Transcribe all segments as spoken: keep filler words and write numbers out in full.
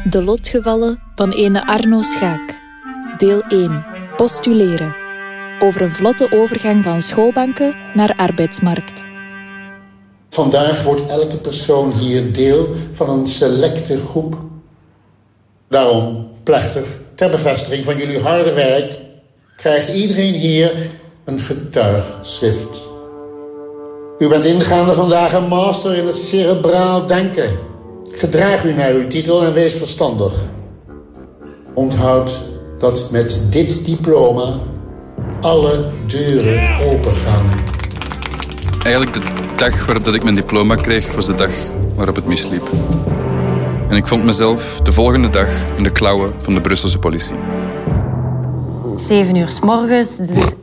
De lotgevallen van ene Arno Schaak. Deel één. Postuleren. Over een vlotte overgang van schoolbanken naar arbeidsmarkt. Vandaag wordt elke persoon hier deel van een selecte groep. Daarom, plechtig, ter bevestiging van jullie harde werk, krijgt iedereen hier een getuigschrift. U bent ingaande vandaag een master in het cerebraal denken. Gedraag u naar uw titel en wees verstandig. Onthoud dat met dit diploma alle deuren opengaan. Eigenlijk de dag waarop ik mijn diploma kreeg, was de dag waarop het misliep. En ik vond mezelf de volgende dag in de klauwen van de Brusselse politie. Zeven uur 's morgens. Dit is,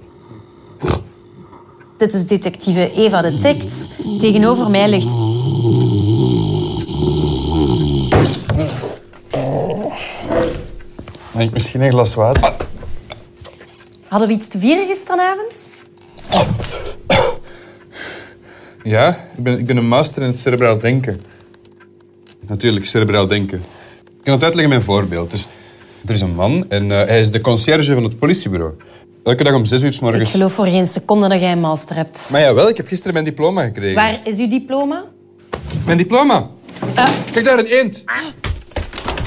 dit is detectieve Eva Detect. Tegenover mij ligt... Mag ik misschien een glas water? Hadden we iets te vieren gisteravond? Ja, ik ben, ik ben een master in het cerebraal denken. Natuurlijk, cerebraal denken. Ik kan het uitleggen met een voorbeeld. Dus, er is een man en uh, hij is de conciërge van het politiebureau. Elke dag om zes uur 's morgens... Ik geloof voor geen seconde dat jij een master hebt. Maar jawel, ik heb gisteren mijn diploma gekregen. Waar is uw diploma? Mijn diploma? Uh. Kijk daar, een eend.